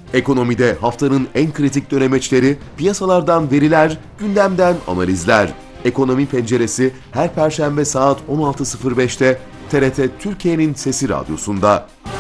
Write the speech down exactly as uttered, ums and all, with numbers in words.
Ekonomide haftanın en kritik dönemeçleri, piyasalardan veriler, gündemden analizler. Ekonomi Penceresi her Perşembe saat on altı sıfır beşte T R T Türkiye'nin Sesi Radyosu'nda.